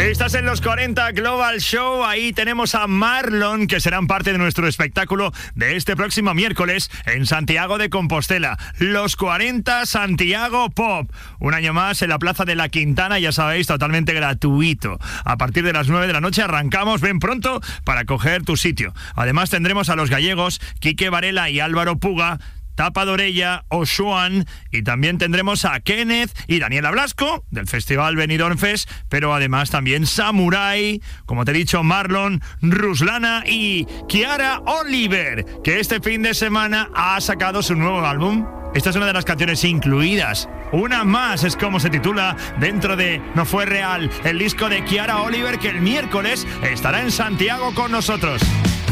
Estás en los 40 Global Show. Ahí tenemos a Marlon, que serán parte de nuestro espectáculo de este próximo miércoles en Santiago de Compostela. Los 40 Santiago Pop. Un año más en la Plaza de la Quintana, ya sabéis, totalmente gratuito. A partir de las 9 de la noche arrancamos. Ven pronto para coger tu sitio. Además tendremos a los gallegos Quique Varela y Álvaro Puga, Tapa de Orella, Oshuan, y también tendremos a Kenneth y Daniela Blasco del Festival Benidorm Fest, pero además también Samurai, como te he dicho, Marlon, Ruslana y Kiara Oliver, que este fin de semana ha sacado su nuevo álbum. Esta es una de las canciones incluidas. Una más es como se titula dentro de No Fue Real, el disco de Kiara Oliver, que el miércoles estará en Santiago con nosotros.